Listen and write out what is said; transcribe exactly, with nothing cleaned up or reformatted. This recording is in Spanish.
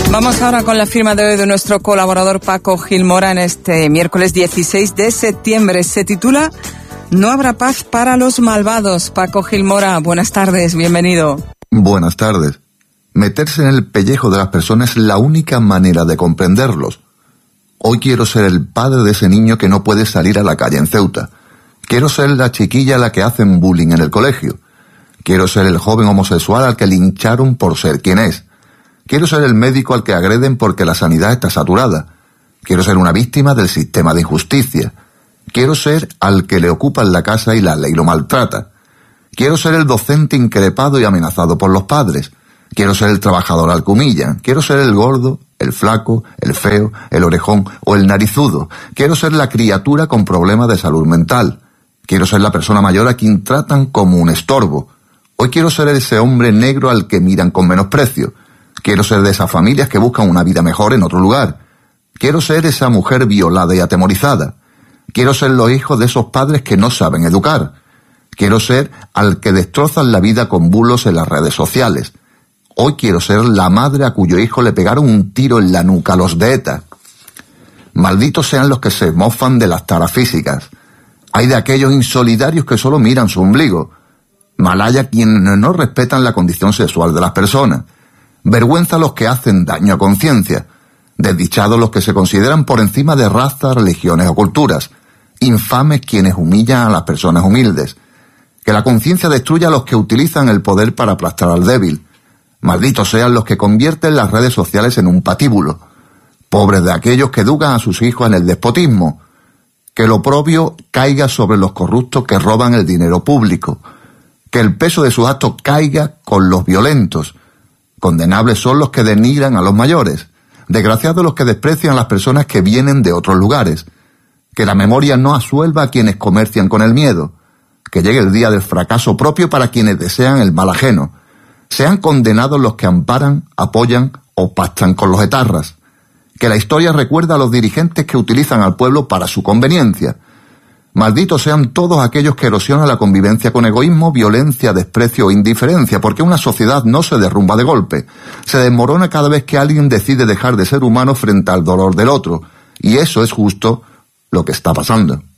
Vamos ahora con la firma de hoy de nuestro colaborador Paco Gil Mora en este miércoles dieciséis de septiembre. Se titula No habrá paz para los malvados. Paco Gil Mora, buenas tardes, bienvenido. Buenas tardes. Meterse en el pellejo de las personas es la única manera de comprenderlos. Hoy quiero ser el padre de ese niño que no puede salir a la calle en Ceuta. Quiero ser la chiquilla a la que hacen bullying en el colegio. Quiero ser el joven homosexual al que lincharon por ser quien es. Quiero ser el médico al que agreden porque la sanidad está saturada. Quiero ser una víctima del sistema de injusticia. Quiero ser al que le ocupan la casa y la ley lo maltrata. Quiero ser el docente increpado y amenazado por los padres. Quiero ser el trabajador al que humillan. Quiero ser el gordo, el flaco, el feo, el orejón o el narizudo. Quiero ser la criatura con problemas de salud mental. Quiero ser la persona mayor a quien tratan como un estorbo. Hoy quiero ser ese hombre negro al que miran con menosprecio. Quiero ser de esas familias que buscan una vida mejor en otro lugar. Quiero ser esa mujer violada y atemorizada. Quiero ser los hijos de esos padres que no saben educar. Quiero ser al que destrozan la vida con bulos en las redes sociales. Hoy quiero ser la madre a cuyo hijo le pegaron un tiro en la nuca a los de ETA. Malditos sean los que se mofan de las taras físicas. Hay de aquellos insolidarios que solo miran su ombligo. Malaya quienes no respetan la condición sexual de las personas. Vergüenza los que hacen daño a conciencia. Desdichados los que se consideran por encima de razas, religiones o culturas. Infames quienes humillan a las personas humildes. Que la conciencia destruya a los que utilizan el poder para aplastar al débil. Malditos sean los que convierten las redes sociales en un patíbulo. Pobres de aquellos que educan a sus hijos en el despotismo. Que lo oprobio caiga sobre los corruptos que roban el dinero público. Que el peso de sus actos caiga con los violentos. Condenables son los que denigran a los mayores. Desgraciados los que desprecian a las personas que vienen de otros lugares. Que la memoria no asuelva a quienes comercian con el miedo. Que llegue el día del fracaso propio para quienes desean el mal ajeno. Sean condenados los que amparan, apoyan o pactan con los etarras. Que la historia recuerda a los dirigentes que utilizan al pueblo para su conveniencia. Malditos sean todos aquellos que erosionan la convivencia con egoísmo, violencia, desprecio o indiferencia, porque una sociedad no se derrumba de golpe. Se desmorona cada vez que alguien decide dejar de ser humano frente al dolor del otro. Y eso es justo lo que está pasando.